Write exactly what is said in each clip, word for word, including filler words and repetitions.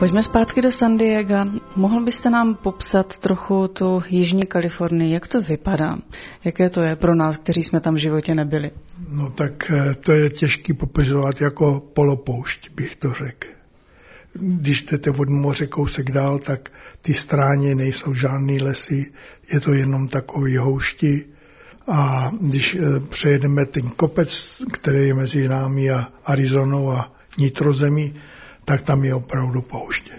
Pojďme zpátky do San Diega. Mohl byste nám popsat trochu tu jižní Kalifornii, jak to vypadá? Jaké to je pro nás, kteří jsme tam v životě nebyli? No tak to je těžký popisovat jako polopoušť, bych to řekl. Když jdete od moře kousek dál, tak ty stráně nejsou žádný lesy, je to jenom takový houšti. A když přejedeme ten kopec, který je mezi námi a Arizonou a nitrozemí, tak tam je opravdu pouště.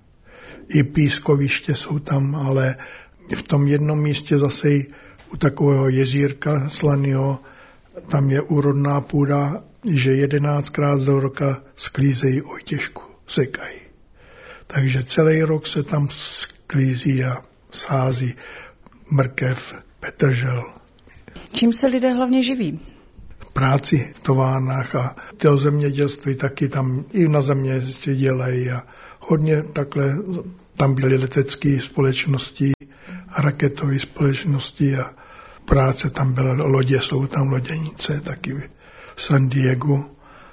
I pískoviště jsou tam, ale v tom jednom místě zase u takového jezírka slaného, tam je úrodná půda, že jedenáctkrát do roka sklízejí ojtěžku, sekají. Takže celý rok se tam sklízí a sází mrkev, petržel. Čím se lidé hlavně živí? Práci v továrnách a to zemědělství taky tam i na zemědělství dělají a hodně takhle tam byly letecké společnosti a raketové společnosti a práce tam byla, lodě jsou tam loděnice taky v San Diegu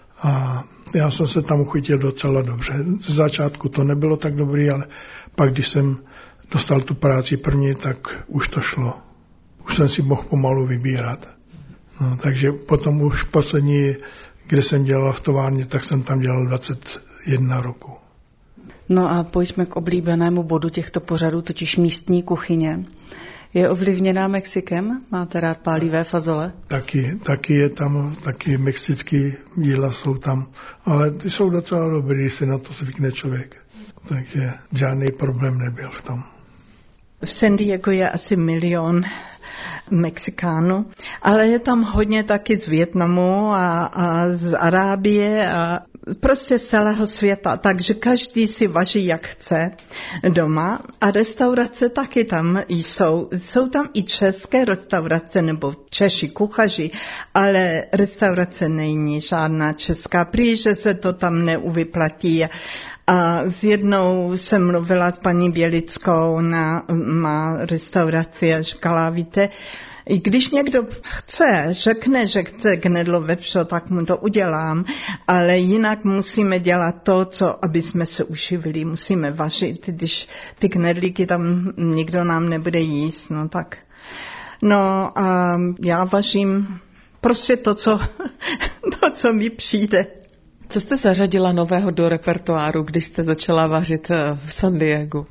a já jsem se tam uchytil docela dobře. Z začátku to nebylo tak dobrý, ale pak když jsem dostal tu práci první, tak už to šlo. Už jsem si mohl pomalu vybírat. No, takže potom už poslední, kde jsem dělal v továrně, tak jsem tam dělal dvacet jedna roku. No a pojďme k oblíbenému bodu těchto pořadů, totiž místní kuchyně. Je ovlivněná Mexikem? Máte rád pálivé fazole? Taky, taky je tam, taky mexický jídla jsou tam, ale ty jsou docela dobrý, když se na to zvykne člověk. Takže žádný problém nebyl v tom. V San Diego je asi milion Mexikánů, ale je tam hodně taky z Vietnamu a, a z Arábie a prostě z celého světa, takže každý si vaří, jak chce doma a restaurace taky tam jsou. Jsou tam i české restaurace nebo Češi kuchaři, ale restaurace není žádná česká, prý, že se to tam neuvyplatí. A s jednou jsem mluvila s paní Bělickou, ona má restauraci a říkala, víte, i když někdo chce, řekne, že chce knedlo vepřo, tak mu to udělám, ale jinak musíme dělat to, co, aby jsme se uživili, musíme vařit, když ty knedlíky tam nikdo nám nebude jíst, no tak. No a já vařím prostě to, co, to, co mi přijde. Co jste zařadila nového do repertoáru, když jste začala vařit v San Diegu?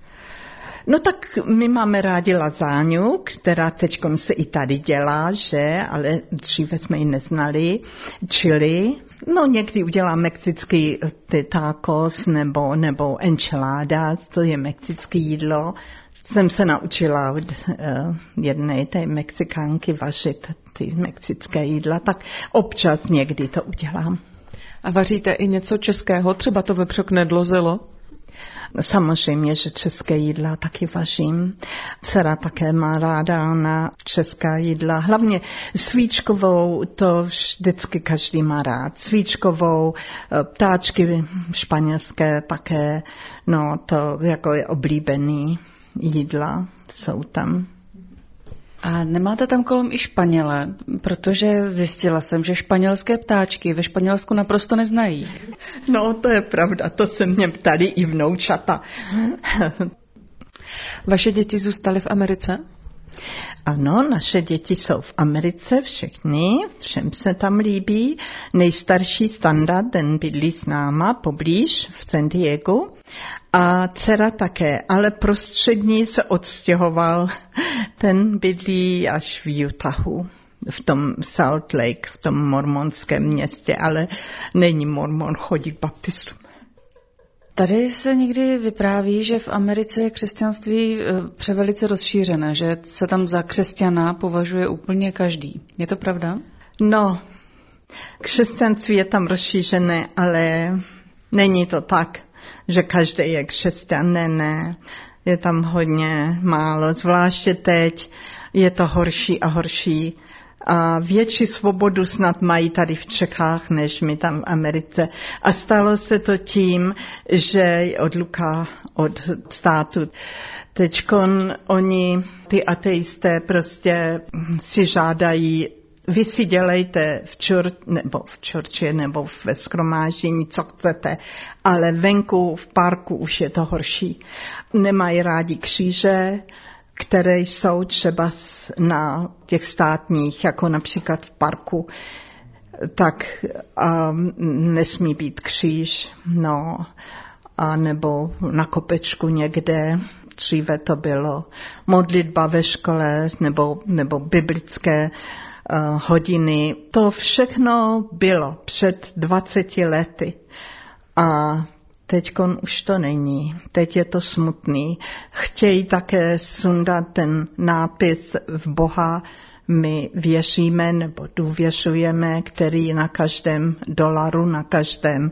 No tak my máme rádi lazáňu, která teď se i tady dělá, že, ale dříve jsme ji neznali, chili. No někdy udělám mexický ty tacos nebo, nebo enchiladas, to je mexické jídlo. Jsem se naučila od uh, jedné té Mexikánky vařit ty mexické jídla, tak občas někdy to udělám. A vaříte i něco českého, třeba to vepřo knedlo zelo? Samozřejmě, že české jídla taky vařím. Dcera také má ráda na česká jídla. Hlavně svíčkovou, to vždycky každý má rád. Svíčkovou, ptáčky španělské také, no to jako je oblíbený jídla, jsou tam. A nemáte tam kolem i Španěle, protože zjistila jsem, že španělské ptáčky ve Španělsku naprosto neznají. No, to je pravda, to se mě ptali i vnoučata. Vaše děti zůstaly v Americe? Ano, naše děti jsou v Americe, všechny, všem se tam líbí. Nejstarší Standa, ten bydlí s náma poblíž v San Diego. A dcera také, ale prostřední se odstěhoval, ten bydlí až v Utahu, v tom Salt Lake, v tom mormonském městě, ale není mormon, chodí k baptistům. Tady se někdy vypráví, že v Americe je křesťanství převelice rozšířené, že se tam za křesťana považuje úplně každý. Je to pravda? No, křesťanství je tam rozšířené, ale není to tak, že každý je křesťan, ne, ne. Je tam hodně málo, zvláště teď je to horší a horší. A větší svobodu snad mají tady v Čechách, než my tam v Americe. A stalo se to tím, že odluka od státu. Teďkon oni, ty ateisté, prostě si žádají vy si dělejte v čur, nebo v čurči, nebo ve shromáždění, co chcete, ale venku v parku už je to horší. Nemají rádi kříže, které jsou třeba na těch státních, jako například v parku, tak um, nesmí být kříž, no, a nebo na kopečku někde. Dříve to bylo modlitba ve škole nebo, nebo biblické uh, hodiny. To všechno bylo před dvaceti lety a teďkon už to není. Teď je to smutný. Chtějí také sundat ten nápis v Boha my věříme nebo důvěřujeme, který na každém dolaru, na každém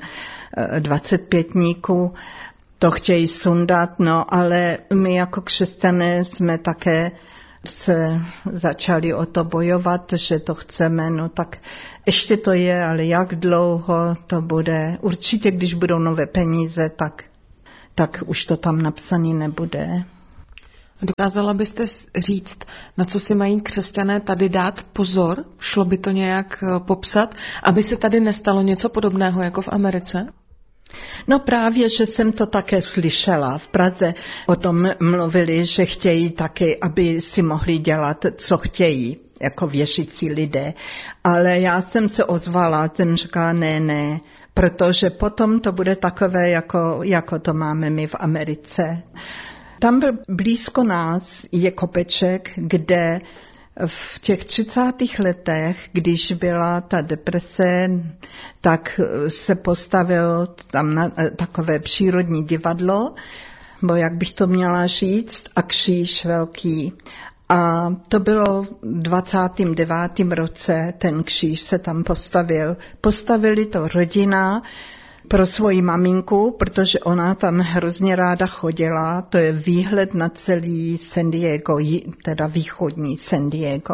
dvacetipětníku to chtějí sundat, no ale my jako křesťané jsme také se začali o to bojovat, že to chceme, no tak ještě to je, ale jak dlouho to bude. Určitě, když budou nové peníze, tak, tak už to tam napsané nebude. Dokázala byste říct, na co si mají křesťané tady dát pozor? Šlo by to nějak popsat, aby se tady nestalo něco podobného jako v Americe? No právě, že jsem to také slyšela. V Praze o tom mluvili, že chtějí taky, aby si mohli dělat, co chtějí, jako věřící lidé. Ale já jsem se ozvala, jsem říkala, ne, ne, protože potom to bude takové, jako, jako to máme my v Americe. Tam blízko nás je kopeček, kde v těch třicátých letech, když byla ta deprese, tak se postavil tam na, takové přírodní divadlo, bo jak bych to měla říct, a kříž velký. A to bylo v dvacátém devátém roce, ten kříž se tam postavil. Postavili to rodina pro svoji maminku, protože ona tam hrozně ráda chodila, to je výhled na celý San Diego, teda východní San Diego.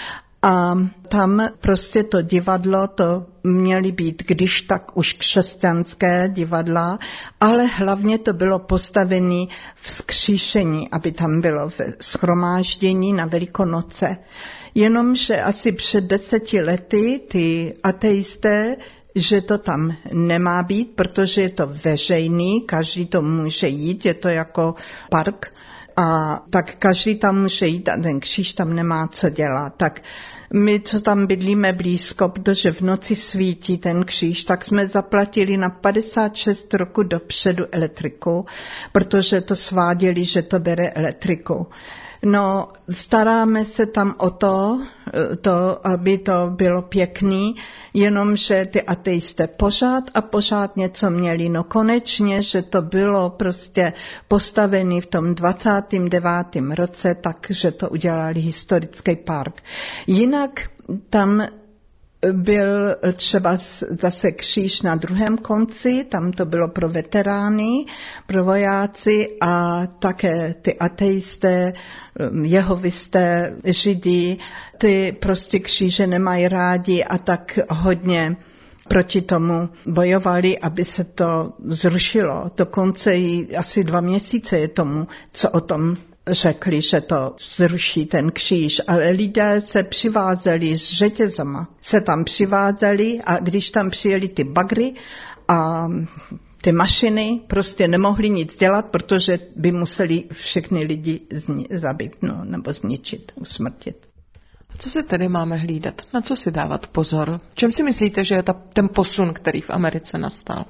A tam prostě to divadlo, to měly být když tak už křesťanské divadla, ale hlavně to bylo postavené vzkříšení, aby tam bylo v shromáždění na Velikonoce. Jenomže asi před deseti lety ty ateisté, že to tam nemá být, protože je to veřejný, každý to může jít, je to jako park, a tak každý tam může jít a ten kříž tam nemá co dělat. Tak my, co tam bydlíme blízko, protože v noci svítí ten kříž, tak jsme zaplatili na padesát šest roku dopředu elektriku, protože to sváděli, že to bere elektriku. No, staráme se tam o to, to, aby to bylo pěkný, jenomže ty ateisté pořád a pořád něco měli. No konečně, že to bylo prostě postavené v tom dvacátém devátém roce, takže to udělali historický park. Jinak tam byl třeba zase kříž na druhém konci, tam to bylo pro veterány, pro vojáci a také ty ateisté, jehovisté, židi, ty prostě kříže nemají rádi a tak hodně proti tomu bojovali, aby se to zrušilo. Dokonce i asi dva měsíce je tomu, co o tom řekli, že to zruší ten kříž, ale lidé se přivázeli s řetězama. Se tam přivázeli a když tam přijeli ty bagry a ty mašiny, prostě nemohli nic dělat, protože by museli všechny lidi zni- zabít, no, nebo zničit, usmrtit. A co si tedy máme hlídat? Na co si dávat pozor? V čem si myslíte, že je ta, ten posun, který v Americe nastal?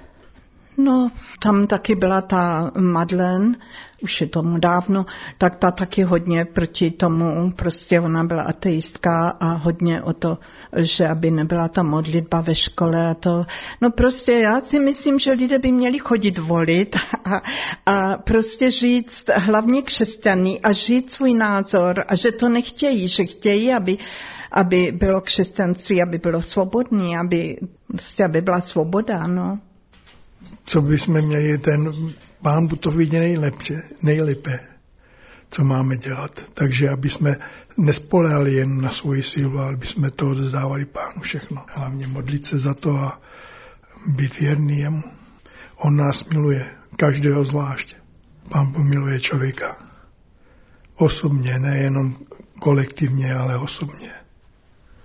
No, tam taky byla ta Madeleine, už je tomu dávno, tak ta taky hodně proti tomu, prostě ona byla ateistka a hodně o to, že aby nebyla ta modlitba ve škole a to. No prostě já si myslím, že lidé by měli chodit volit a, a prostě říct hlavně křesťaní a říct svůj názor a že to nechtějí, že chtějí, aby aby bylo křesťanství, aby bylo svobodný, aby, prostě, aby byla svoboda, no. Co bychom měli, ten Pán to vidí nejlepší, nejlépe, co máme dělat. Takže aby jsme nespoléhali jen na svoji sílu, ale aby jsme to oddávali Pánu všechno. Hlavně modlit se za to a být věrný jemu. On nás miluje, každého zvlášť. Pán pomiluje člověka. Osobně, nejenom kolektivně, ale osobně.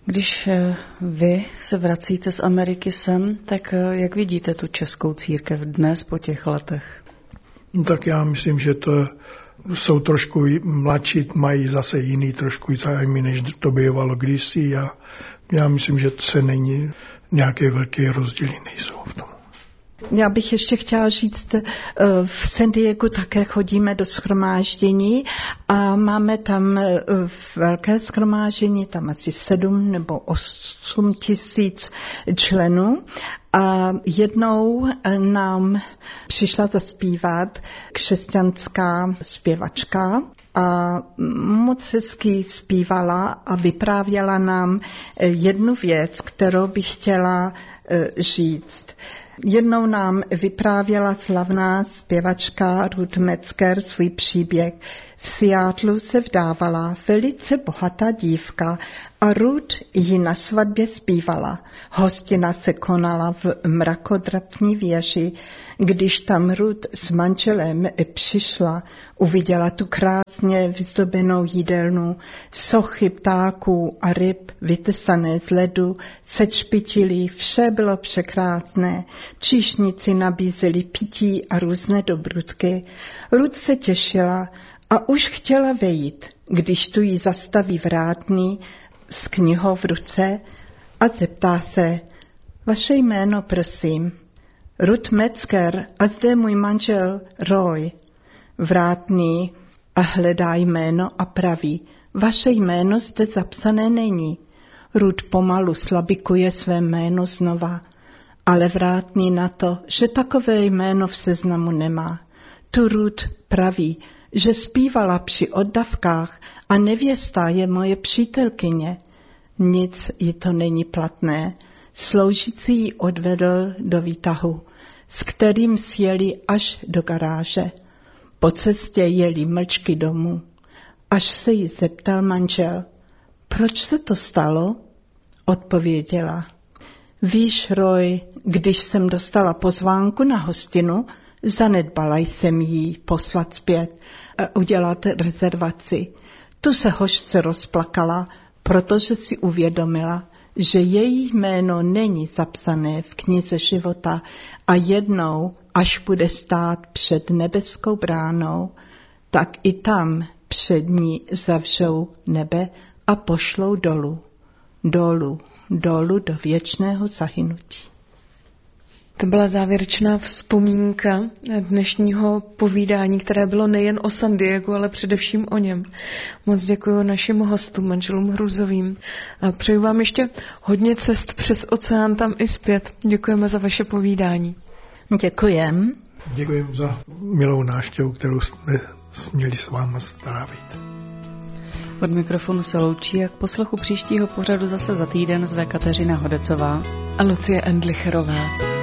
Když vy se vracíte z Ameriky sem, tak jak vidíte tu českou církev dnes po těch letech? No, tak já myslím, že to jsou trošku mladší, mají zase jiný trošku zájmy, než to bývalo kdysi. A já myslím, že se není nějaké velké rozdíly nejsou v tom. Já bych ještě chtěla říct, v San Diegu také chodíme do shromáždění a máme tam velké shromáždění, tam asi sedm nebo osm tisíc členů. A jednou nám přišla zaspívat křesťanská zpěvačka a moc hezky zpívala a vyprávěla nám jednu věc, kterou bych chtěla říct. Jednou nám vyprávěla slavná zpěvačka Ruth Metzger svůj příběh. V Seattlu se vdávala velice bohatá dívka a Ruth ji na svatbě zpívala. Hostina se konala v mrakodrapní věži. Když tam Ruth s manželem přišla, uviděla tu krásně vyzdobenou jídelnu, sochy ptáků a ryb vytesané z ledu, sečpitili, vše bylo překrásné. Číšníci nabízeli pití a různé dobrutky. Ruth se těšila a už chtěla vejít, když tu jí zastaví vrátný s knihou v ruce a zeptá se: vaše jméno, prosím. Ruth Metzger a zde můj manžel Roy. Vrátný a hledá jméno a praví: vaše jméno zde zapsané není. Ruth pomalu slabikuje své jméno znova, ale vrátný na to, že takové jméno v seznamu nemá. Tu Ruth praví, že zpívala při oddavkách a nevěsta je moje přítelkyně. Nic jí to není platné. Sloužící ji odvedl do výtahu, s kterým sjeli až do garáže. Po cestě jeli mlčky domů, až se jí zeptal manžel: proč se to stalo? Odpověděla: víš, Roy, když jsem dostala pozvánku na hostinu, zanedbala jsem jí poslat zpět a udělat rezervaci. Tu se hořce rozplakala, protože si uvědomila, že její jméno není zapsané v knize života a jednou, až bude stát před nebeskou bránou, tak i tam před ní zavřou nebe a pošlou dolů, dolů, dolů do věčného zahynutí. To byla závěrečná vzpomínka dnešního povídání, které bylo nejen o San Diegu, ale především o něm. Moc děkuji našim hostům, manželům Hruzovým. A přeju vám ještě hodně cest přes oceán tam i zpět. Děkujeme za vaše povídání. Děkujem. Děkujem za milou návštěvu, kterou jsme směli s váma strávit. Od mikrofonu se loučí a k poslechu příštího pořadu zase za týden zve Kateřina Hodecová a Lucie Endlicherová.